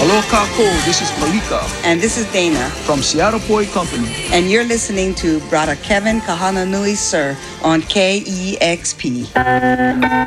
Hello, Kako. This is Malika And this is Dana. from Seattle Poi Company. And you're listening to Brother Kevin Kahananui Sir on KEXP.